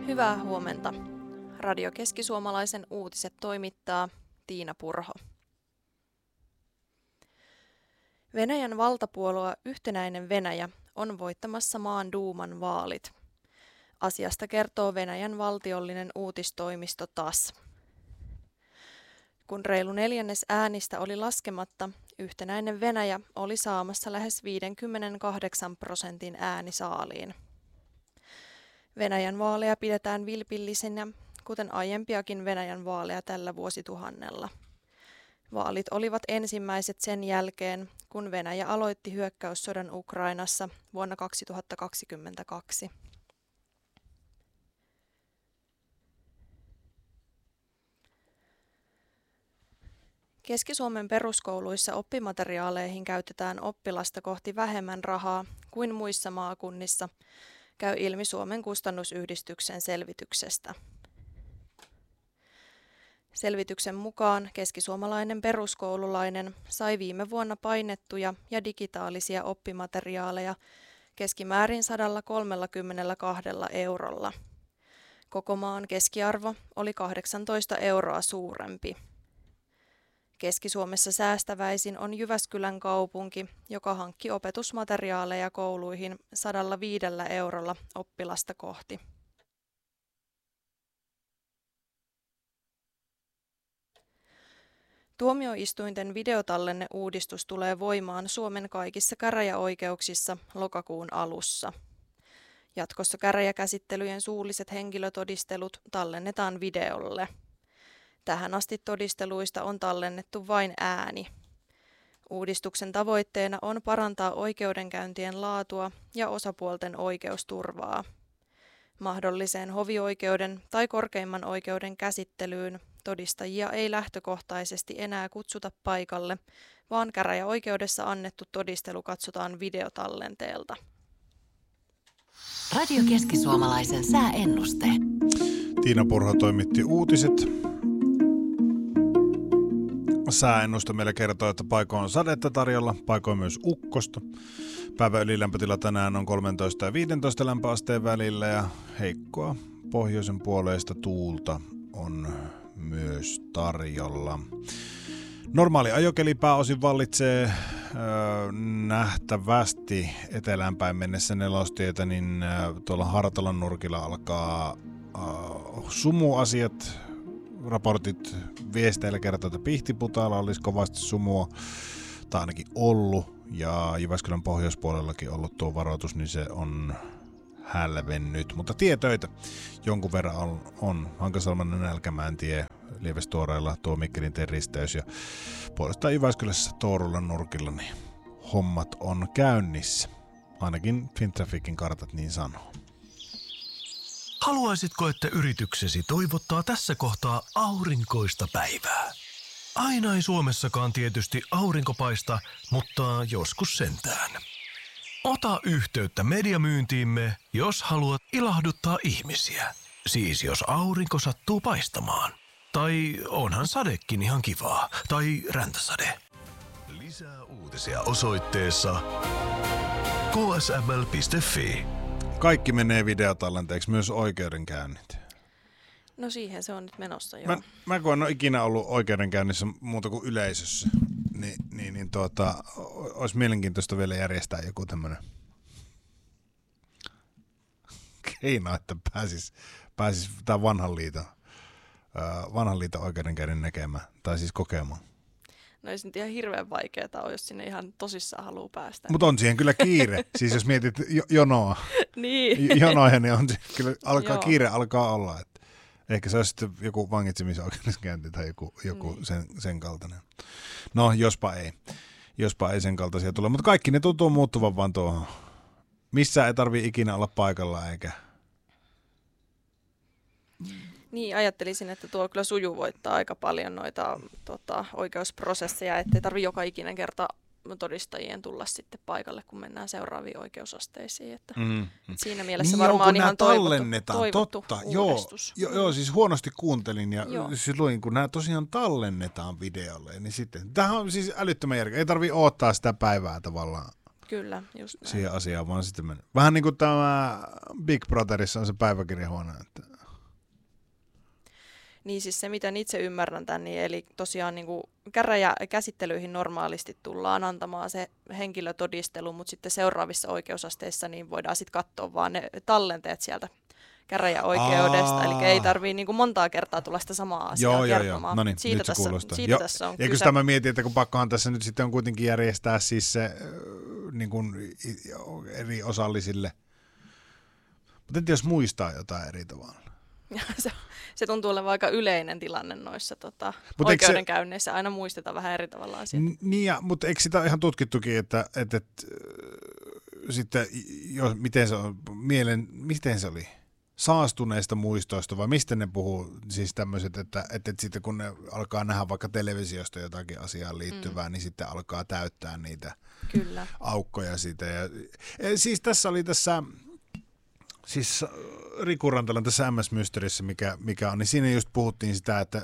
Hyvää huomenta. Radio Keski-Suomalaisen uutiset toimittaa Tiina Purho. Venäjän valtapuolue Yhtenäinen Venäjä on voittamassa maan duuman vaalit. Asiasta kertoo Venäjän valtiollinen uutistoimisto TASS. Kun reilu neljännes äänistä oli laskematta, Yhtenäinen Venäjä oli saamassa lähes 58% äänisaaliin. Venäjän vaaleja pidetään vilpillisinä, kuten aiempiakin Venäjän vaaleja tällä vuosituhannella. Vaalit olivat ensimmäiset sen jälkeen, kun Venäjä aloitti hyökkäyssodan Ukrainassa vuonna 2022. Keski-Suomen peruskouluissa oppimateriaaleihin käytetään oppilasta kohti vähemmän rahaa kuin muissa maakunnissa, käy ilmi Suomen kustannusyhdistyksen selvityksestä. Selvityksen mukaan keskisuomalainen peruskoululainen sai viime vuonna painettuja ja digitaalisia oppimateriaaleja keskimäärin 132 eurolla. Koko maan keskiarvo oli 18 euroa suurempi. Keski-Suomessa säästäväisin on Jyväskylän kaupunki, joka hankki opetusmateriaaleja kouluihin 105 eurolla oppilasta kohti. Tuomioistuinten videotallenneuudistus tulee voimaan Suomen kaikissa käräjäoikeuksissa lokakuun alussa. Jatkossa käräjäkäsittelyjen suulliset henkilötodistelut tallennetaan videolle. Tähän asti todisteluista on tallennettu vain ääni. Uudistuksen tavoitteena on parantaa oikeudenkäyntien laatua ja osapuolten oikeusturvaa. Mahdolliseen hovioikeuden tai korkeimman oikeuden käsittelyyn todistajia ei lähtökohtaisesti enää kutsuta paikalle, vaan käräjäoikeudessa annettu todistelu katsotaan videotallenteelta. Radio Keski-Suomalaisen sääennuste. Tiina Purho toimitti uutiset. Sääennuste meille kertoo, että paikoin on sadetta tarjolla, paikoin myös ukkosta. Päivän ylilämpötila tänään on 13 ja 15 lämpöasteen välillä ja heikkoa pohjoisen puoleista tuulta on myös tarjolla. Normaali ajokeli pääosin vallitsee nähtävästi eteläänpäin mennessä nelostietä, niin tuolla Hartolan nurkilla alkaa sumuasiat. Raportit viesteillä kertoo, että Pihtiputaalla olisi kovasti sumua, tai ainakin ollut, ja Jyväskylän pohjoispuolellakin ollut tuo varoitus, niin se on hälvennyt. Mutta tietöitä jonkun verran on Hankasalmen ja Nälkämäentie Lievestuoreilla, tuo Mikkelintien risteys, ja puolestaan Jyväskylässä Toorulan nurkilla, niin hommat on käynnissä. Ainakin Fintraficin kartat niin sanoo. Haluaisitko, että yrityksesi toivottaa tässä kohtaa aurinkoista päivää? Aina ei Suomessakaan tietysti aurinko paista, mutta joskus sentään. Ota yhteyttä mediamyyntiimme, jos haluat ilahduttaa ihmisiä. Siis jos aurinko sattuu paistamaan. Tai onhan sadekin ihan kivaa. Tai räntäsade. Lisää uutisia osoitteessa ksml.fi. Kaikki menee videotallenteeksi, myös oikeudenkäynnit. No siihen se on nyt menossa, joo. Mä kun en ole ikinä ollut oikeudenkäynnissä muuta kuin yleisössä, niin olisi mielenkiintoista vielä järjestää joku tämmöinen keino, että pääsis tämän vanhan liiton oikeudenkäynnin näkemään, tai siis kokemaan. No ei se nyt ihan hirveän vaikeaa ole, jos sinne ihan tosissaan haluaa päästä. Mutta on siihen kyllä kiire. Siis jos mietit jonoa, niin. jonoja, niin on kyllä kiire alkaa olla. Että ehkä se olisi sitten joku vangitsemisoikeudeskäynti tai joku sen kaltainen. No, jospa ei sen kaltaisia tule. Mutta kaikki ne tuntuu muuttuvan vaan tuohon. Missään ei tarvitse ikinä olla paikalla eikä. Niin, ajattelisin, että tuo kyllä sujuvoittaa aika paljon noita oikeusprosesseja, ettei tarvitse joka ikinen kerta todistajien tulla sitten paikalle, kun mennään seuraaviin oikeusasteisiin. Että siinä mielessä niin varmaan ihan toivottu uudistus. Joo, siis huonosti kuuntelin ja siis luin, kun nämä tosiaan tallennetaan videolle, niin sitten, tämähän on siis älyttömän järkeä. Ei tarvitse odottaa sitä päivää tavallaan. Kyllä, just näin. Siihen asiaan, vaan sitten mennä. Vähän niin kuin tämä Big Brotherissa on se päiväkirjahuone, että Niin siis se, miten itse ymmärrän tämän, niin eli tosiaan niin kuin käräjäkäsittelyihin normaalisti tullaan antamaan se henkilötodistelu, mutta sitten seuraavissa oikeusasteissa niin voidaan sitten katsoa vaan ne tallenteet sieltä käräjäoikeudesta, eli ei tarvitse niin kuin montaa kertaa tulla sitä samaa asiaa kertomaan. No niin, siitä nyt se kuulostaa. siitä tässä on Eikö kyse. sitä mä mietin, että kun pakkohan tässä nyt sitten on kuitenkin järjestää siis se niin kuin eri osallisille. Mutta entä jos muistaa jotain eri tavalla? Se tuntuu olevan aika yleinen tilanne noissa oikeudenkäynneissä. Aina muistetaan vähän eri tavalla asioita. Niin, mutta eikö sitä ihan tutkittukin, että sitten miten se oli? Saastuneista muistoista vai mistä ne puhuu? Siis tämmöiset, että sitten kun ne alkaa nähdä vaikka televisiosta jotakin asiaan liittyvää, niin sitten alkaa täyttää niitä aukkoja siitä. Siis tässä oli siis Riku Rantalan tässä MS Mysterissä, mikä on, niin siinä just puhuttiin sitä, että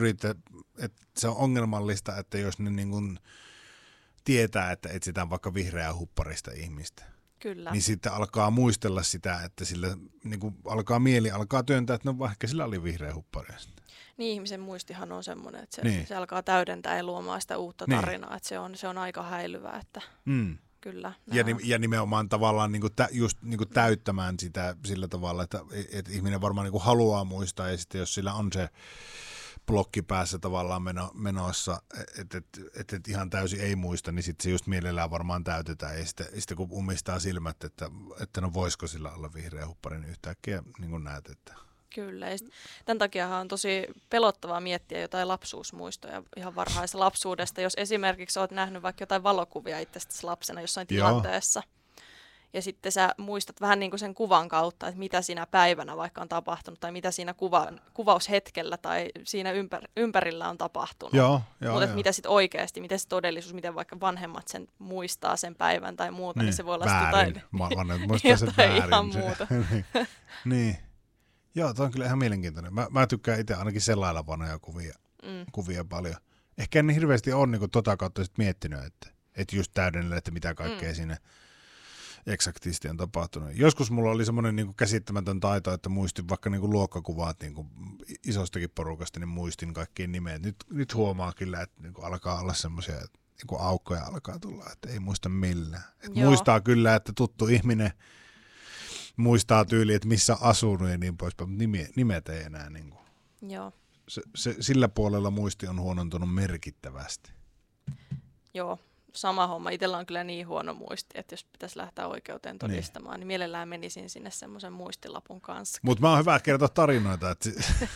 se on ongelmallista, että jos ne niin kuin tietää, että etsitään vaikka vihreää hupparista ihmistä. Kyllä. Niin sitten alkaa muistella sitä, että sillä niin kuin mieli alkaa työntää, että no vaikka sillä oli vihreä huppari. Niin, ihmisen muistihan on semmoinen, että se alkaa täydentää ja luomaan sitä uutta tarinaa, että se on aika häilyvää, että kyllä. Ja nimenomaan tavallaan just täyttämään sitä sillä tavalla, että ihminen varmaan niin kuin haluaa muistaa, ja sitten jos sillä on se blokki päässä tavallaan menossa, että ihan täysin ei muista, niin sitten se just mielellään varmaan täytetään. Ja sitten kun ummistaa silmät, että no voisiko sillä olla vihreä huppari, niin yhtäkkiä niin kuin näet, että... Kyllä. Ja tämän takiahan on tosi pelottavaa miettiä jotain lapsuusmuistoja ihan varhaisesta lapsuudesta. Jos esimerkiksi olet nähnyt vaikka jotain valokuvia itsestäsi lapsena jossain tilanteessa, ja sitten sä muistat vähän niin kuin sen kuvan kautta, että mitä siinä päivänä vaikka on tapahtunut, tai mitä siinä kuvaushetkellä tai siinä ympärillä on tapahtunut. Mutta mitä sitten oikeasti, miten se todellisuus, miten vaikka vanhemmat sen muistaa sen päivän tai muuta, niin se voi olla jotain ihan muuta. Niin. Joo, toi on kyllä ihan mielenkiintoinen. Mä tykkään itse ainakin sellailla vanhoja kuvia paljon. Ehkä en niin hirveästi ole niin tota kautta sit miettinyt, että just täydennellä, että mitä kaikkea siinä eksaktisti on tapahtunut. Joskus mulla oli semmoinen niin käsittämätön taito, että muistin vaikka niin luokkakuvat niin isostakin porukasta, niin muistin kaikkien nimet. Nyt huomaa kyllä, että niin alkaa olla semmoisia niin aukkoja alkaa tulla, että ei muista millään. Muistaa kyllä, että tuttu ihminen muistaa tyyli, että missä on asunut ja niin poispäin, mutta nimet ei enää. Niin kuin. Joo. Sillä puolella muisti on huonontunut merkittävästi. Joo, sama homma. Itsellä on kyllä niin huono muisti, että jos pitäisi lähteä oikeuteen todistamaan, niin mielellään menisin sinne semmoisen muistilapun kanssa. Mutta mä oon hyvä kertoa tarinoita. Että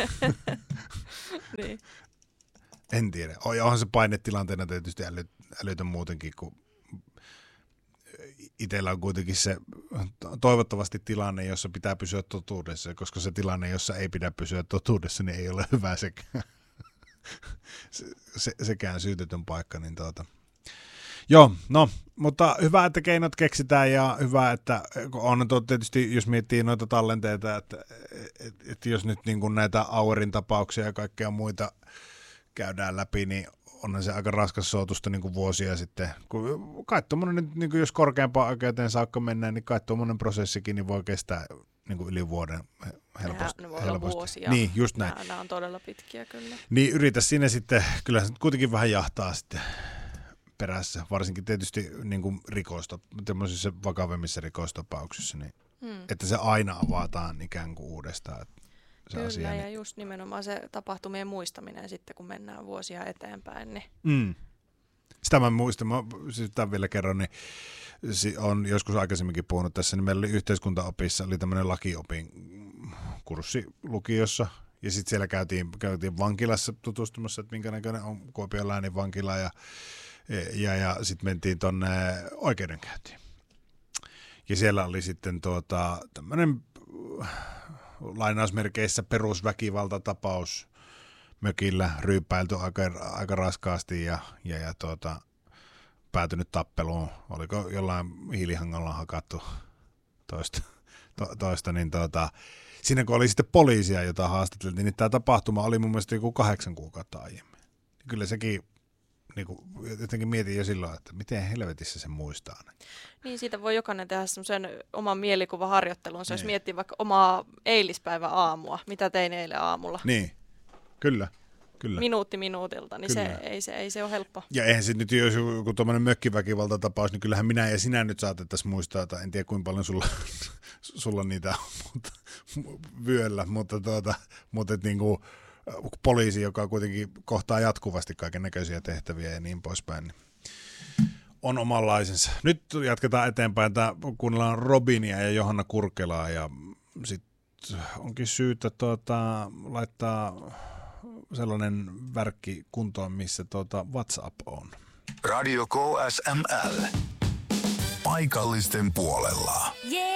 niin. En tiedä. Onhan se painetilanteena tietysti älytön muutenkin, kun itsellä on kuitenkin se toivottavasti tilanne, jossa pitää pysyä totuudessa, koska se tilanne, jossa ei pidä pysyä totuudessa, niin ei ole hyvä sekään syytetön paikka. Niin Joo, no, mutta hyvä, että keinot keksitään ja hyvä, että on tietysti, jos miettii noita tallenteita, että jos nyt niin kuin näitä Auerin tapauksia ja kaikkea muita käydään läpi, niin onhan se aika raskas sootusta niin kuin vuosia sitten. Kai tuommoinen, niin kuin jos korkeampaan oikeuteen saakka mennään, niin kai tuommoinen prosessikin niin voi kestää niin kuin yli vuoden helposti. Ne voi olla vuosia. Niin, just näin. Nämä on todella pitkiä kyllä. Niin yritä sinne sitten, kyllä se kuitenkin vähän jahtaa sitten perässä, varsinkin tietysti niin kuin tämmöisissä vakavemmissa rikostapauksissa, niin, että se aina avataan ikään kuin uudestaan. Kyllä, asia, ja niin just nimenomaan se tapahtumien muistaminen sitten, kun mennään vuosia eteenpäin. Niin. Sitä mä muistan, siis tämän vielä kerron, niin on joskus aikaisemminkin puhunut tässä, niin meillä oli yhteiskuntaopissa, oli tämmöinen lakiopin kurssi lukiossa, ja sitten siellä käytiin vankilassa tutustumassa, että minkä näköinen on Kuopion läänin vankila, ja sitten mentiin tuonne oikeudenkäyntiin. Ja siellä oli sitten tämmöinen lainausmerkeissä perusväkivaltatapaus mökillä, ryyppäilty aika raskaasti ja päätynyt tappeluun. Oliko jollain hiilihangalla hakattu toista niin siinä kun oli sitten poliisia, jota haastateltiin, niin tämä tapahtuma oli mun mielestä joku 8 kuukautta aiemmin. Kyllä sekin niin jotenkin mietin jo silloin, että miten helvetissä se muistaa. Niin, siitä voi jokainen tehdä semmoisen oman mielikuvaharjoittelunsa, jos miettii vaikka omaa eilispäivän aamua, mitä tein eilen aamulla. Niin. Kyllä. minuutti minuutilta, niin ei se ole helppo. Ja eihän se nyt, jos joku tuommoinen mökkiväkivaltatapaus, niin kyllähän minä ja sinä nyt saatettaisiin muistaa, että en tiedä kuinka paljon sulla niitä vyöllä, mutta niin kuin poliisi, joka kuitenkin kohtaa jatkuvasti kaiken näköisiä tehtäviä ja niin poispäin, niin on omanlaisensa. Nyt jatketaan eteenpäin, kuunnellaan Robinia ja Johanna Kurkelaa ja sitten onkin syytä laittaa sellainen värkki kuntoon, missä WhatsApp on. Radio KSML. Paikallisten puolella. Yeah.